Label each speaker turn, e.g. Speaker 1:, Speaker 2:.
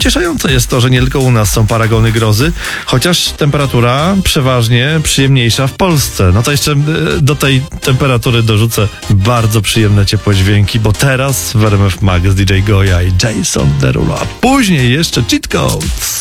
Speaker 1: pocieszające jest to, że nie tylko u nas są paragony grozy, chociaż temperatura przeważnie przyjemniejsza w Polsce. No to jeszcze do tej temperatury dorzucę bardzo przyjemne, ciepłe dźwięki, bo teraz w RMF Max DJ Goja i Jason Derulo, a później jeszcze Cheat Codes.